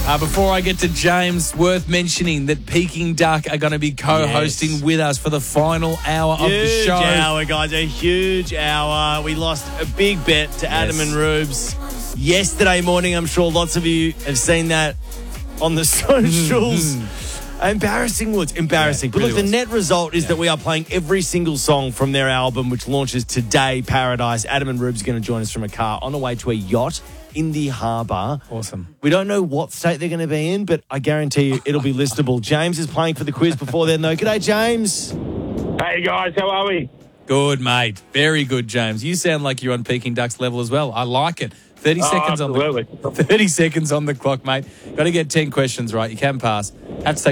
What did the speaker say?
Before I get to James, worth mentioning that Peking Duck are going to be co-hosting with us for the final hour of the show. Huge hour, guys. A huge hour. We lost a big bet to Adam and Rubes yesterday morning. I'm sure lots of you have seen that on the socials. Embarrassing, Woods. Embarrassing. But really look, the net result is that we are playing every single song from their album, which launches today, Paradise. Adam and Rubes are going to join us from a car on the way to a yacht in the harbour. Awesome. We don't know what state they're going to be in, but I guarantee you it'll be listenable. James is playing for the quiz before then, though. G'day, James. Hey, guys. How are we? Good, mate. Very good, James. You sound like you're on Peking Duck's level as well. I like it. 30 seconds absolutely. on the 30 seconds on the clock, mate. Got to get 10 questions right. You can pass. Have to take